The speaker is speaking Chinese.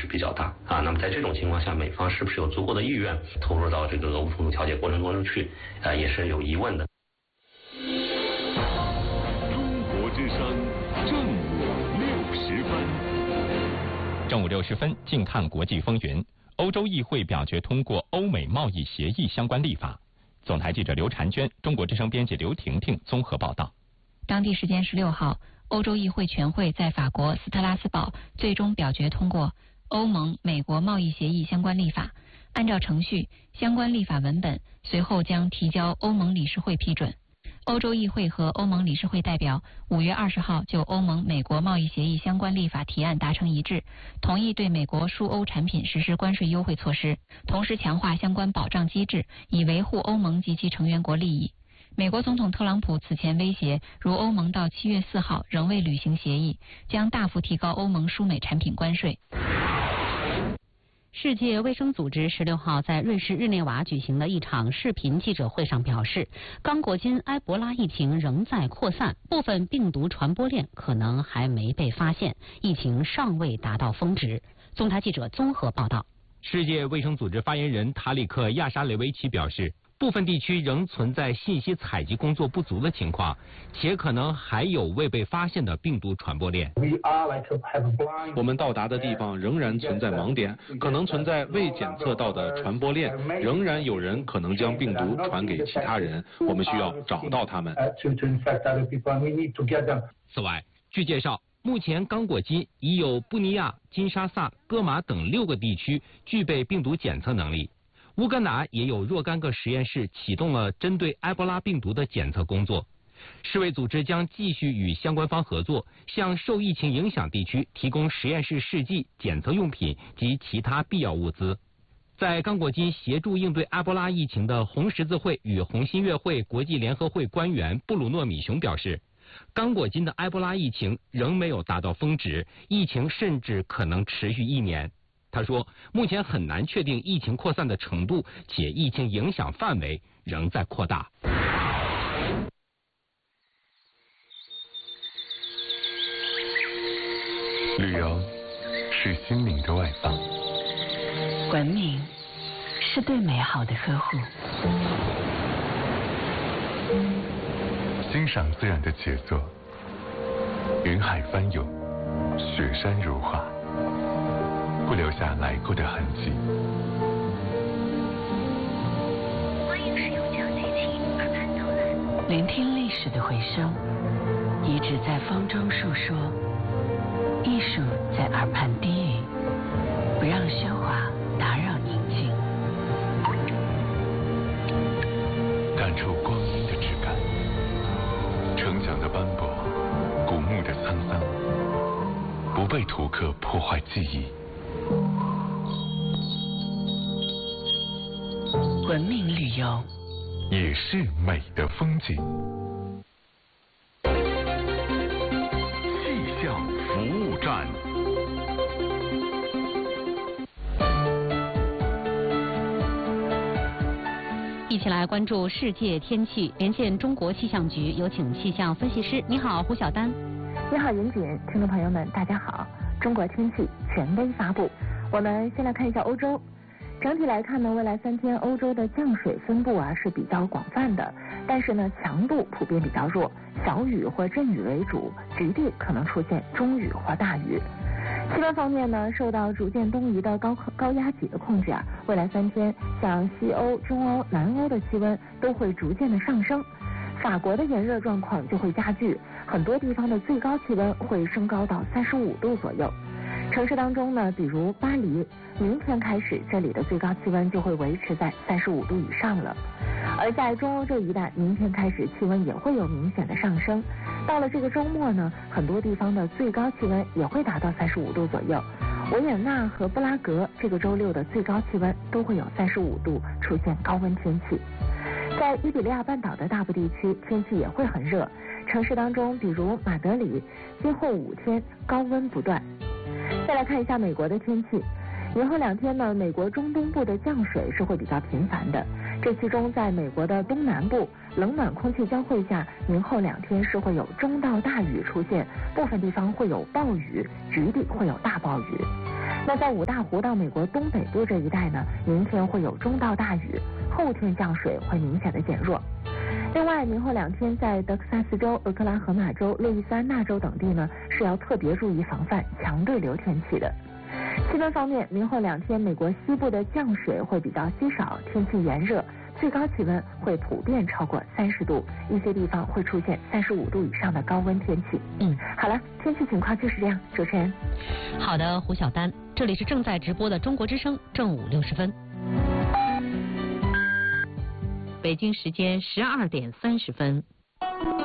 是比较大啊。那么在这种情况下，美方是不是有足够的意愿投入到这个俄乌冲突调解过程中去，也是有疑问的。 中国之声正午60分， 正午60分，静看国际风云。欧洲议会表决通过欧美贸易协议相关立法。总台记者刘婵娟，中国之声编辑刘婷婷综合报道。 当地时间16号，欧洲议会全会在法国斯特拉斯堡最终表决通过欧盟美国贸易协议相关立法。按照程序，相关立法文本随后将提交欧盟理事会批准。欧洲议会和欧盟理事会代表5月20号就欧盟美国贸易协议相关立法提案达成一致，同意对美国输欧产品实施关税优惠措施，同时强化相关保障机制，以维护欧盟及其成员国利益。美国总统特朗普此前威胁，如欧盟到7月4号仍未履行协议，将大幅提高欧盟输美产品关税。 世界卫生组织16号在瑞士日内瓦举行的一场视频记者会上表示，刚果金埃博拉疫情仍在扩散，部分病毒传播链可能还没被发现，疫情尚未达到峰值。总台记者综合报道。 世界卫生组织发言人塔里克·亚沙雷维奇表示，部分地区仍存在信息采集工作不足的情况，且可能还有未被发现的病毒传播链。 我们到达的地方仍然存在盲点，可能存在未检测到的传播链，仍然有人可能将病毒传给其他人，我们需要找到他们。 此外，据介绍，目前刚果金已有布尼亚、金沙萨、戈马等6个地区具备病毒检测能力。乌干达也有若干个实验室启动了针对埃博拉病毒的检测工作。世卫组织将继续与相关方合作，向受疫情影响地区提供实验室试剂、检测用品及其他必要物资。在刚果金协助应对埃博拉疫情的红十字会与红新月会国际联合会官员布鲁诺米雄表示，刚果金的埃博拉疫情仍没有达到峰值，疫情甚至可能持续1年。他说，目前很难确定疫情扩散的程度，且疫情影响范围仍在扩大。 旅游是心灵的外放， 文明是对美好的呵护， 欣赏自然的杰作，云海翻涌，雪山如画，不留下来过的痕迹。 欢迎使用讲解器耳畔导览，聆听历史的回声，遗址在风中述说，艺术在耳畔低语，不让喧哗打扰宁静。 感触光阴的质感，城墙的斑驳，古墓的沧桑，不被图刻破坏记忆。 文明旅游也是美的风景。气象服务站。 一起来关注世界天气，连线中国气象局，有请气象分析师。你好，胡晓丹。 你好，严谨，听众朋友们，大家好。中国天气权威发布，我们先来看一下欧洲。整体来看呢，未来3天欧洲的降水分布是比较广泛的，但是呢强度普遍比较弱，小雨或阵雨为主，局地可能出现中雨或大雨。气温方面呢，受到逐渐东移的高压脊的控制未来3天像西欧、中欧、南欧的气温都会逐渐的上升，法国的炎热状况就会加剧，很多地方的最高气温会升高到35度左右。城市当中呢，比如巴黎，明天开始这里的最高气温就会维持在35度以上了。而在中欧这一带，明天开始气温也会有明显的上升。到了这个周末呢，很多地方的最高气温也会达到35度左右。维也纳和布拉格这个周六的最高气温都会有35度，出现高温天气。在伊比利亚半岛的大部地区，天气也会很热。城市当中，比如马德里，今后5天高温不断。再来看一下美国的天气，以后2天呢，美国中东部的降水是会比较频繁的。这其中，在美国的东南部，冷暖空气交汇下，明后2天是会有中到大雨出现，部分地方会有暴雨，局地会有大暴雨。 那在五大湖到美国东北部这一带呢，明天会有中到大雨，后天降水会明显的减弱。另外，明后2天在德克萨斯州、俄克拉荷马州、路易斯安那州等地呢，是要特别注意防范强对流天气的。气温方面，明后2天美国西部的降水会比较稀少，天气炎热，最高气温会普遍超过30度，一些地方会出现35度以上的高温天气。好了，天气情况就是这样，主持人。 好的，胡晓丹，这里是正在直播的中国之声，正午60分。北京时间12点30分。